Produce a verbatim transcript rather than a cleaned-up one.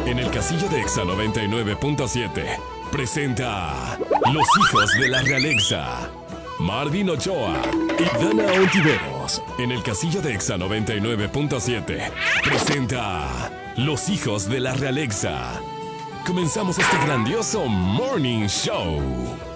En el casillo de Exa noventa y nueve punto siete presenta a Los Hijos de la Realexa. Marvin Ochoa y Dana Ontiveros. En el casillo de Exa noventa y nueve punto siete presenta a Los Hijos de la Realexa. Comenzamos este grandioso Morning Show.